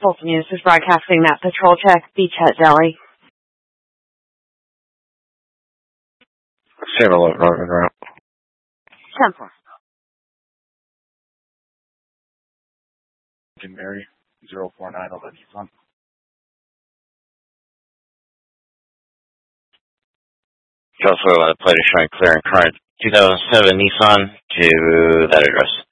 Fulton News is broadcasting that patrol check, Beachhead Deli. Chevrolet Road route. 10-4. Mary 049 over Nissan. Also, plate is showing clear and current 2007 Nissan to that address.